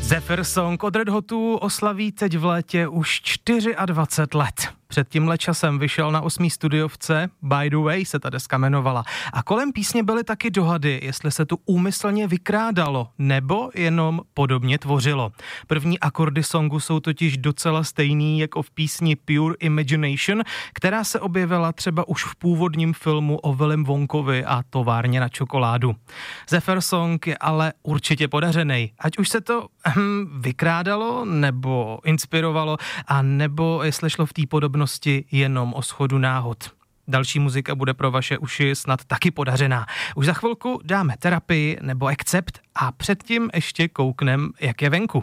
Zephyr Song od Red Hotu oslaví teď v létě už 24 let. Před tímhle časem vyšel na 8. studiovce, By the Way se ta deska jmenovala. A kolem písně byly taky dohady, jestli se tu úmyslně vykrádalo, nebo jenom podobně tvořilo. První akordy songu jsou totiž docela stejný jako v písni Pure Imagination, která se objevila třeba už v původním filmu o Willem Wonkovi a továrně na čokoládu. Zephyr Song je ale určitě podařenej. Ať už se to vykrádalo, nebo inspirovalo, a nebo jestli šlo v té podobnosti jenom o shodu náhod. Další muzika bude pro vaše uši snad taky podařená. Už za chvilku dáme terapii nebo akcept a předtím ještě kouknem, jak je venku.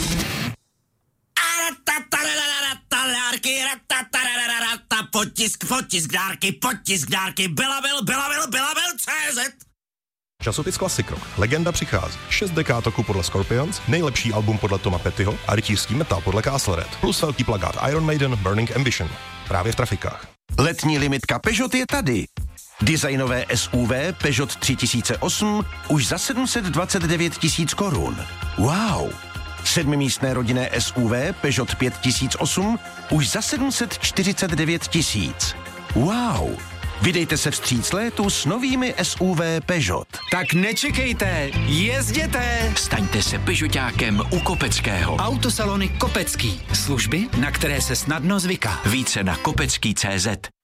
Potisk dárky, Belabil, CZ. Časopis Classic Rock. Legenda přichází. 6 dekád roku podle Scorpions, nejlepší album podle Toma Pettyho a rytířský metal podle Castle Red. Plus velký plakát Iron Maiden Burning Ambition. Právě v trafikách. Letní limitka Peugeot je tady. Designové SUV Peugeot 3008 už za 729 000 korun. Wow! 7místné rodinné SUV Peugeot 5008 už za 749 000. Wow! Vydejte se vstříc létu s novými SUV Peugeot. Tak nečekejte, jezděte! Staňte se Peugeotákem u Kopeckého. Autosalony Kopecký. Služby, na které se snadno zvyká. Více na kopecký.cz.